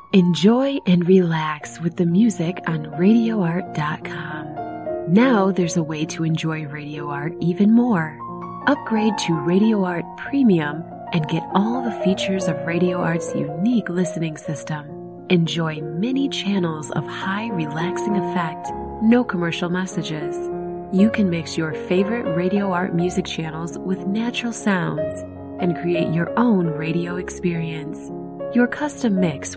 Enjoy and relax with the music on RadioArt.com. Now there's a way to enjoy Radio Art even more. Upgrade to Radio Art Premium and get all the features of Radio Art's unique listening system. Enjoy many channels of high relaxing effect, no commercial messages. You can mix your favorite Radio Art music channels with natural sounds and create your own radio experience. Your custom mix